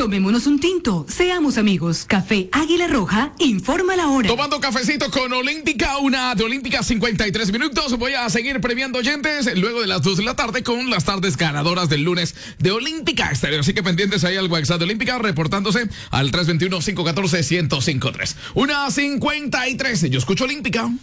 Tomémonos un tinto, seamos amigos. Café Águila Roja, informa la hora. Tomando cafecito con Olímpica, una de Olímpica 53 minutos. Voy a seguir premiando oyentes luego de las 2 de la tarde con las tardes ganadoras del lunes de Olímpica Estéreo. Así que pendientes ahí al WhatsApp de Olímpica, reportándose al 321-514-1053. Una 53. Yo escucho Olímpica.